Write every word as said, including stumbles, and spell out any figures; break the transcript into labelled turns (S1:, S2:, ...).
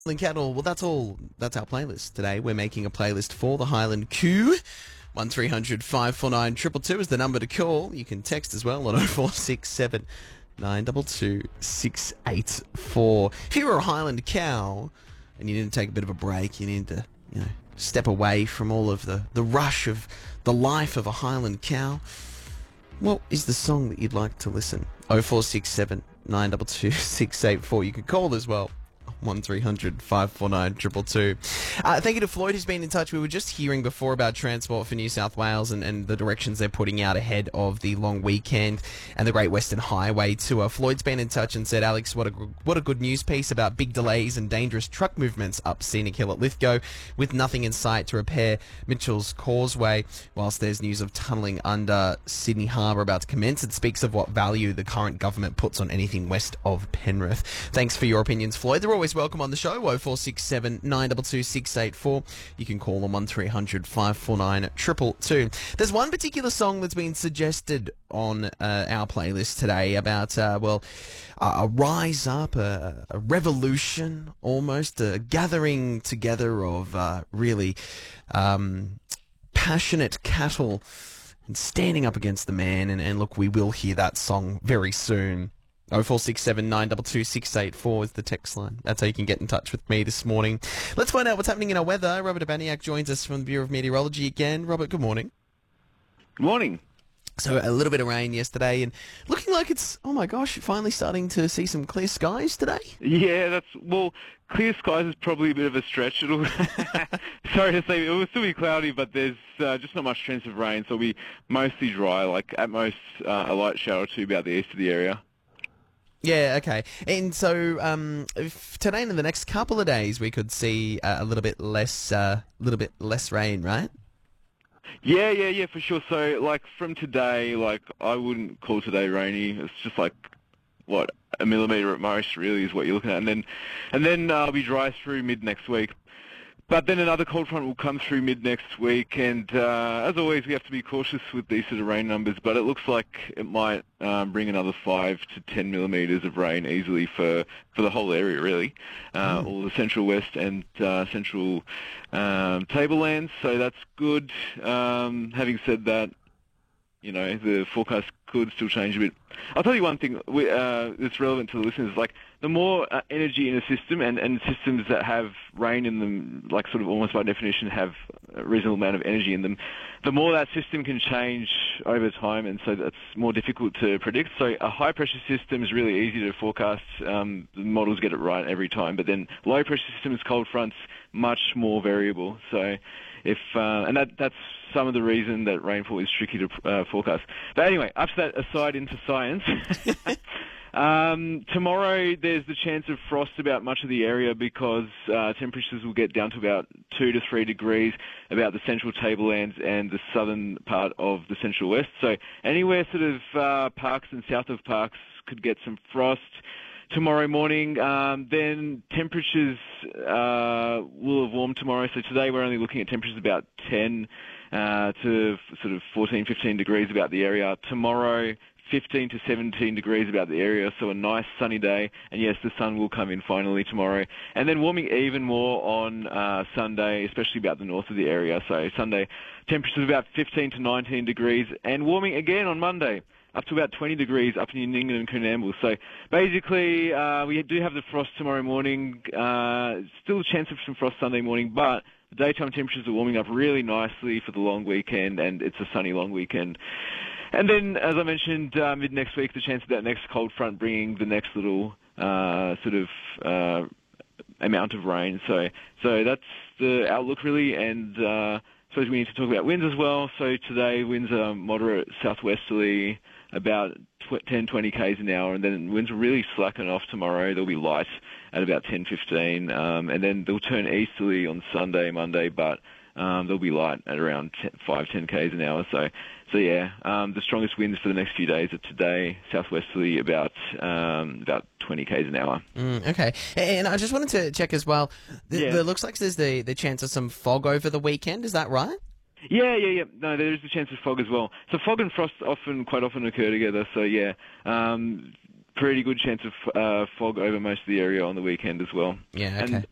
S1: Highland Cattle. Well, that's all. That's our playlist today. We're making a playlist for the Highland Q. One three hundred five four nine two two two is the number to call. You can text as well on oh four six seven nine two two six eight four. If you were a Highland cow and you need to take a bit of a break, you need to, you know, step away from all of the, the rush of the life of a Highland cow, what is the song that you'd like to listen? oh four six seven nine two two six eight four. You can call as well. one three hundred five four nine two two two. Uh, thank you to Floyd who's been in touch. We were just hearing before about Transport for New South Wales and, and the directions they're putting out ahead of the long weekend and the Great Western Highway Tour. Floyd's been in touch and said, Alex, what a, what a good news piece about big delays and dangerous truck movements up Scenic Hill at Lithgow with nothing in sight to repair Mitchell's Causeway, whilst there's news of tunnelling under Sydney Harbour about to commence. It speaks of what value the current government puts on anything west of Penrith. Thanks for your opinions, Floyd. They're always welcome on the show. oh four six seven nine two two six eight four. You can call on one three hundred five four nine two two two. There's one particular song that's been suggested on uh, our playlist today about, uh, well, uh, a rise up, a, a revolution almost, a gathering together of uh, really um, passionate cattle and standing up against the man. And, and look, we will hear that song very soon. oh four six seven nine two two six eight four is the text line. That's how you can get in touch with me this morning. Let's find out what's happening in our weather. Robert Abaniak joins us from the Bureau of Meteorology again. Robert, good morning.
S2: Good morning.
S1: So a little bit of rain yesterday and looking like it's, oh my gosh, finally starting to see some clear skies today.
S2: Yeah, that's, well, clear skies is probably a bit of a stretch. It'll, sorry to say, it will still be cloudy, but there's uh, just not much chance of rain, so it'll be mostly dry, like at most uh, a light shower or two about the east of the area.
S1: Yeah, okay. And so um, if today and in the next couple of days we could see uh, a little bit less, uh, little bit less rain, right?
S2: Yeah, yeah, yeah, for sure. So, like, from today, like, I wouldn't call today rainy. It's just like, what, a millimetre at most, really, is what you're looking at. And then, and then uh, it'll be dry through mid next week. But then another cold front will come through mid next week, and uh, as always, we have to be cautious with these sort of rain numbers. But it looks like it might um, bring another five to ten millimetres of rain easily for, for the whole area, really, uh, mm. all the central west and uh, central um, tablelands. So that's good. Um, having said that, you know, the forecast could still change a bit. I'll tell you one thing we, uh, that's relevant to the listeners. Like, the more uh, energy in a system, and, and systems that have rain in them, like sort of almost by definition have a reasonable amount of energy in them, the more that system can change over time, and so that's more difficult to predict. So a high-pressure system is really easy to forecast. Um, the models get it right every time. But then low-pressure systems, cold fronts, much more variable. So if uh, and that that's some of the reason that rainfall is tricky to uh, forecast. But anyway, up to that aside into science. um, tomorrow there's the chance of frost about much of the area because uh, temperatures will get down to about two to three degrees about the central tablelands and the southern part of the central west. So anywhere sort of uh, Parks and south of Parks could get some frost tomorrow morning. Um, then temperatures uh, will have warmed tomorrow. So today we're only looking at temperatures about ten uh, to sort of fourteen, fifteen degrees about the area. Tomorrow, fifteen to seventeen degrees about the area, so a nice sunny day. And yes, the sun will come in finally tomorrow. And then warming even more on uh, Sunday, especially about the north of the area. So Sunday, temperatures about fifteen to nineteen degrees, and warming again on Monday, up to about twenty degrees up in New England and Coonamble. So basically, uh, we do have the frost tomorrow morning. Uh, still a chance of some frost Sunday morning, but the daytime temperatures are warming up really nicely for the long weekend, and it's a sunny long weekend. And then, as I mentioned, uh, mid next week, the chance of that next cold front bringing the next little uh, sort of uh, amount of rain. So, so that's the outlook really, and uh, I suppose we need to talk about winds as well. So today, winds are moderate southwesterly, about ten, twenty k's an hour, and then winds will really slacken off tomorrow. They'll be light at about ten, fifteen, um, and then they'll turn easterly on Sunday, Monday, but um, they'll be light at around ten, five, ten k's an hour. So, so yeah, um, the strongest winds for the next few days are today, southwesterly, about um, about twenty k's an hour.
S1: Mm, okay, and I just wanted to check as well. Th-
S2: yeah.
S1: It looks like there's the, the chance of some fog over the weekend. Is that right?
S2: Yeah, yeah, yeah. No, there is a chance of fog as well. So fog and frost often, quite often occur together. So yeah, um, pretty good chance of uh, fog over most of the area on the weekend as well.
S1: Yeah, okay.
S2: And